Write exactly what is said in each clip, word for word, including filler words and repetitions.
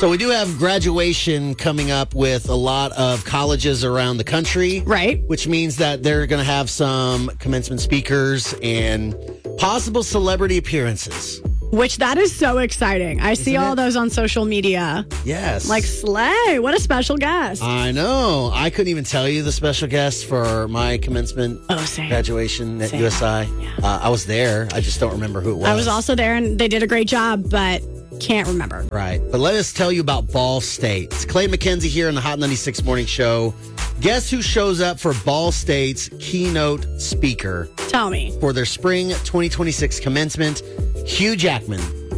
So we do have graduation coming up with a lot of colleges around the country. Right. Which means that they're going to have some commencement speakers and possible celebrity appearances. Which that is so exciting. I Isn't see all it? those on social media. Yes. Like, slay. What a special guest. I know. I couldn't even tell you the special guest for my commencement Oh, same. graduation at Same. U S I. Yeah. Uh, I was there. I just don't remember who it was. I was also there, and they did a great job, but can't remember. Right. But let us tell you about Ball State. It's Clay McKenzie here on the Hot ninety-six Morning Show. Guess who shows up for Ball State's keynote speaker Tell me. for their spring twenty twenty-six commencement? Hugh Jackman.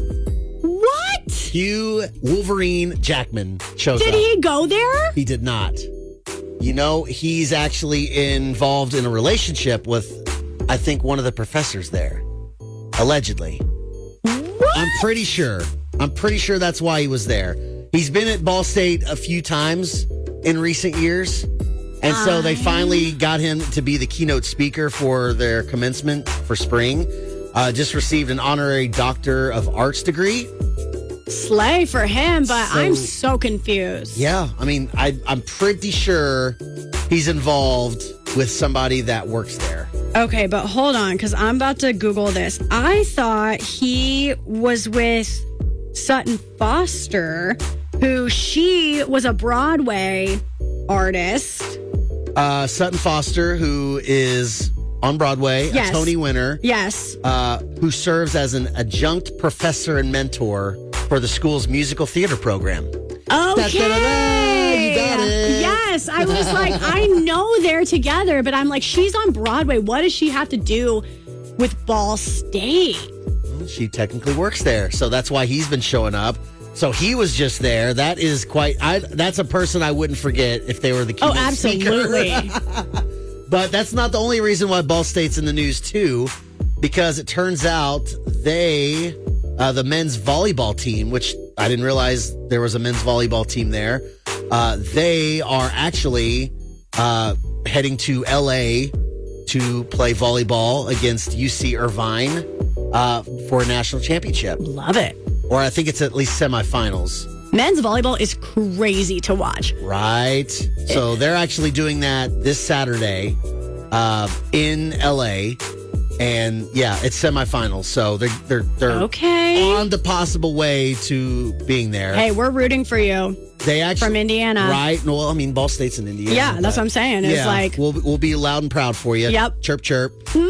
What? Hugh Wolverine Jackman shows Did up. he go there? He did not. You know, he's actually involved in a relationship with, I think, one of the professors there. Allegedly. What? I'm pretty sure. I'm pretty sure that's why he was there. He's been at Ball State a few times in recent years. And so they finally got him to be the keynote speaker for their commencement for spring. Uh, just received an honorary Doctor of Arts degree. Slay for him, but So- I'm so confused. Yeah, I mean, I, I'm pretty sure he's involved with somebody that works there. Okay, but hold on, because I'm about to Google this. I thought he was with Sutton Foster, who she was a Broadway artist. Uh, Sutton Foster, who is on Broadway, Yes. a Tony winner, Yes. uh, who serves as an adjunct professor and mentor for the school's musical theater program. Okay. Da-da-da-da, you got it. Yes. I was like, I know they're together, but I'm like, she's on Broadway. What does she have to do with Ball State? She technically works there, so that's why he's been showing up. So he was just there. That is quite. I. That's a person I wouldn't forget if they were the Oh, keynote speaker. absolutely. But that's not the only reason why Ball State's in the news, too, because it turns out they, uh, the men's volleyball team, which I didn't realize there was a men's volleyball team there, uh, they are actually uh, heading to L A to play volleyball against U C Irvine uh, for a national championship. Love it. Or I think it's at least semifinals. Men's volleyball is crazy to watch. Right. So they're actually doing that this Saturday uh, in L A. And yeah, it's semifinals. So they're they're they're Okay. on the possible way to being there. Hey, we're rooting for you They actually from Indiana. Right. Well, I mean, Ball State's in Indiana. Yeah, that's but- what I'm saying. It's yeah, like, we'll we'll be loud and proud for you. Yep. Chirp chirp.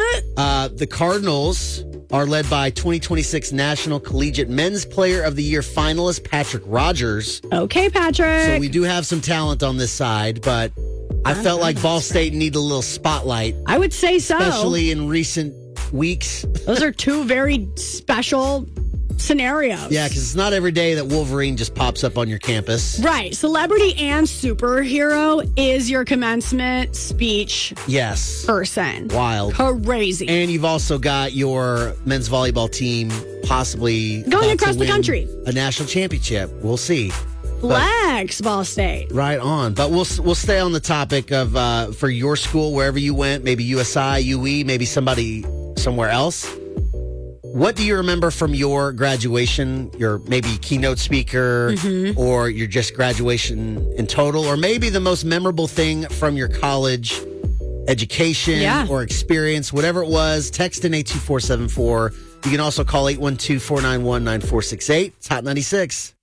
Uh, the Cardinals are led by twenty twenty-six National Collegiate Men's Player of the Year finalist Patrick Rogers. okay, Patrick. So we do have some talent on this side, but I felt like Ball State needed a little spotlight, I would say so. especially in recent weeks. Those are two very special scenarios. Yeah, because it's not every day that Wolverine just pops up on your campus. Right. Celebrity and superhero is your commencement speech Yes. person. Wild. Crazy. And you've also got your men's volleyball team possibly Going about to across the win country. a national championship. We'll see. Flex, Ball State. Right on. But we'll we'll stay on the topic of uh, for your school, wherever you went, maybe U S I, U E, maybe somebody somewhere else. What do you remember from your graduation, your maybe keynote speaker, Mm-hmm. or your just graduation in total, or maybe the most memorable thing from your college education Yeah. or experience, whatever it was? Text in eight two four seven four. You can also call eight one two, four nine one, nine four six eight. It's Hot ninety-six.